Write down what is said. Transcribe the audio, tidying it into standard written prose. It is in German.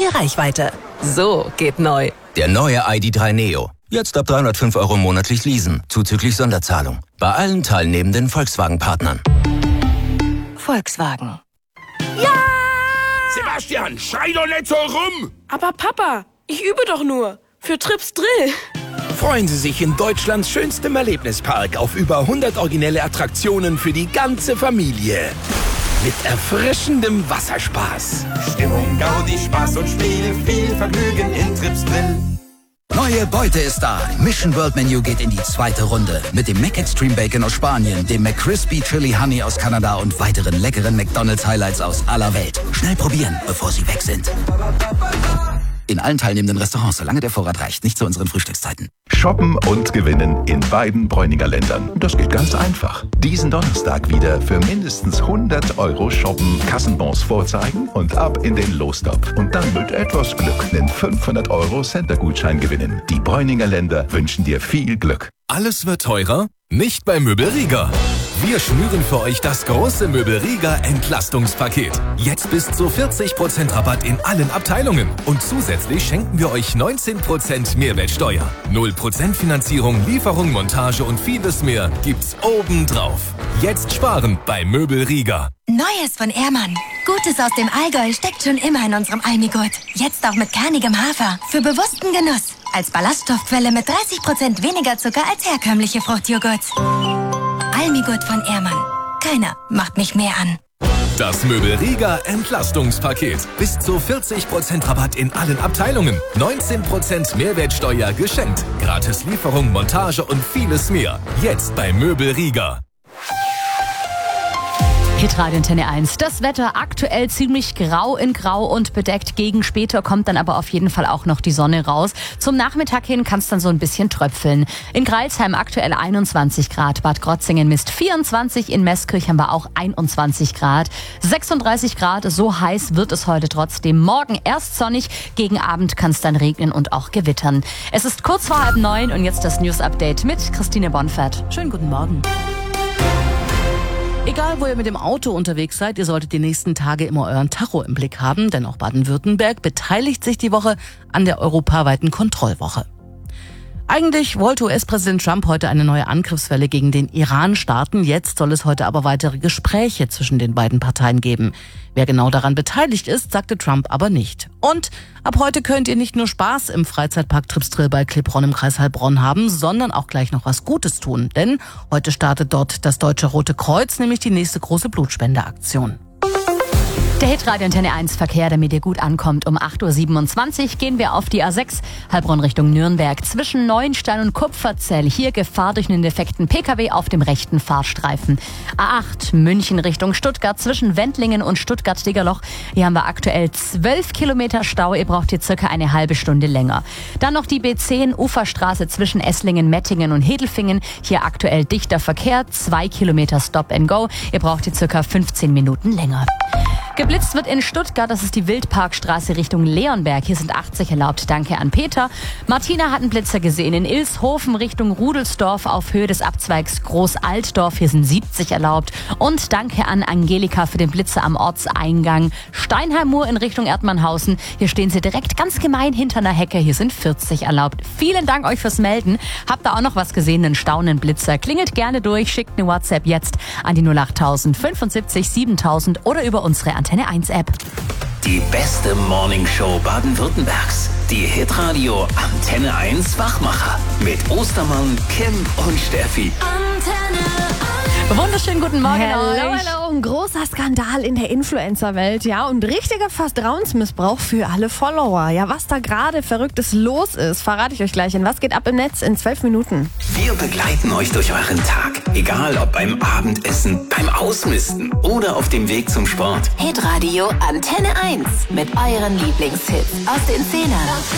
viel Reichweite. So geht neu. Der neue ID.3 Neo. Jetzt ab 305 € monatlich leasen, zuzüglich Sonderzahlung. Bei allen teilnehmenden Volkswagen-Partnern. Volkswagen. Ja! Sebastian, schrei doch nicht so rum! Aber Papa, ich übe doch nur. Für Trips Drill. Freuen Sie sich in Deutschlands schönstem Erlebnispark auf über 100 originelle Attraktionen für die ganze Familie. Mit erfrischendem Wasserspaß. Stimmung, Gaudi, Spaß und Spiel, viel Vergnügen in Trips Drill. Neue Beute ist da. Mission World Menu geht in die zweite Runde. Mit dem Mac Extreme Bacon aus Spanien, dem McCrispy Chili Honey aus Kanada und weiteren leckeren McDonald's Highlights aus aller Welt. Schnell probieren, bevor sie weg sind. In allen teilnehmenden Restaurants, solange der Vorrat reicht. Nicht zu unseren Frühstückszeiten. Shoppen und gewinnen in beiden Bräuninger Ländern. Das geht ganz einfach. Diesen Donnerstag wieder für mindestens 100 € shoppen, Kassenbons vorzeigen und ab in den Lostopf. Und dann mit etwas Glück einen 500 € Center-Gutschein gewinnen. Die Bräuninger Länder wünschen dir viel Glück. Alles wird teurer? Nicht bei Möbel Rieger. Wir schnüren für euch das große Möbel Rieger Entlastungspaket. Jetzt bis zu 40% Rabatt in allen Abteilungen. Und zusätzlich schenken wir euch 19% Mehrwertsteuer. 0% Finanzierung, Lieferung, Montage und vieles mehr gibt's obendrauf. Jetzt sparen bei Möbel Rieger. Neues von Ehrmann. Gutes aus dem Allgäu steckt schon immer in unserem Almigurt. Jetzt auch mit kernigem Hafer. Für bewussten Genuss. Als Ballaststoffquelle mit 30% weniger Zucker als herkömmliche Fruchtjoghurts. Almigurt von Ehrmann. Keiner macht mich mehr an. Das Möbel Rieger Entlastungspaket. Bis zu 40% Rabatt in allen Abteilungen. 19% Mehrwertsteuer geschenkt. Gratis Lieferung, Montage und vieles mehr. Jetzt bei Möbel Rieger. Hitradio Antenne 1. Das Wetter aktuell ziemlich grau in grau und bedeckt. Gegen später kommt dann aber auf jeden Fall auch noch die Sonne raus. Zum Nachmittag hin kann es dann so ein bisschen tröpfeln. In Greilsheim aktuell 21 Grad. Bad Krotzingen misst 24. In Meßkirch haben wir auch 21 Grad. 36 Grad, so heiß wird es heute trotzdem. Morgen erst sonnig, gegen Abend kann es dann regnen und auch gewittern. Es ist kurz vor 8:30 und jetzt das News-Update mit Christine Bonfert. Schönen guten Morgen. Egal, wo ihr mit dem Auto unterwegs seid, ihr solltet die nächsten Tage immer euren Tacho im Blick haben, denn auch Baden-Württemberg beteiligt sich die Woche an der europaweiten Kontrollwoche. Eigentlich wollte US-Präsident Trump heute eine neue Angriffswelle gegen den Iran starten. Jetzt soll es heute aber weitere Gespräche zwischen den beiden Parteien geben. Wer genau daran beteiligt ist, sagte Trump aber nicht. Und ab heute könnt ihr nicht nur Spaß im Freizeitpark Trips Drill bei Klebronn im Kreis Heilbronn haben, sondern auch gleich noch was Gutes tun. Denn heute startet dort das Deutsche Rote Kreuz, nämlich die nächste große Blutspendeaktion. Der Hitradio Antenne 1 Verkehr, damit ihr gut ankommt. Um 8:27 Uhr gehen wir auf die A6, Heilbronn Richtung Nürnberg. Zwischen Neuenstein und Kupferzell. Hier Gefahr durch einen defekten PKW auf dem rechten Fahrstreifen. A8, München Richtung Stuttgart. Zwischen Wendlingen und Stuttgart-Diggerloch. Hier haben wir aktuell 12 Kilometer Stau. Ihr braucht hier circa eine halbe Stunde länger. Dann noch die B10, Uferstraße zwischen Esslingen, Mettingen und Hedelfingen. Hier aktuell dichter Verkehr. 2 Kilometer Stop and Go. Ihr braucht hier circa 15 Minuten länger. Geblitzt wird in Stuttgart, das ist die Wildparkstraße Richtung Leonberg. Hier sind 80 erlaubt. Danke an Peter. Martina hat einen Blitzer gesehen in Ilshofen Richtung Rudelsdorf auf Höhe des Abzweigs Großaltdorf. Hier sind 70 erlaubt. Und danke an Angelika für den Blitzer am Ortseingang Steinheim-Mur in Richtung Erdmannhausen. Hier stehen sie direkt ganz gemein hinter einer Hecke. Hier sind 40 erlaubt. Vielen Dank euch fürs Melden. Habt ihr auch noch was gesehen, einen staunenden Blitzer? Klingelt gerne durch, schickt eine WhatsApp jetzt an die 08000 75 7000 oder über unsere Antenne 1 App. Die beste Morningshow Baden-Württembergs. Die Hitradio Antenne 1 Wachmacher. Mit Ostermann, Kim und Steffi. Antenne 1. Wunderschönen guten Morgen Hello, euch. hello. Ein großer Skandal in der Influencer-Welt, ja, und richtiger Vertrauensmissbrauch für alle Follower. Ja, was da gerade Verrücktes los ist, verrate ich euch gleich in Was geht ab im Netz in 12 Minuten. Wir begleiten euch durch euren Tag. Egal ob beim Abendessen, beim Ausmisten oder auf dem Weg zum Sport. Hitradio Antenne 1 mit euren Lieblingshits aus den 10ern.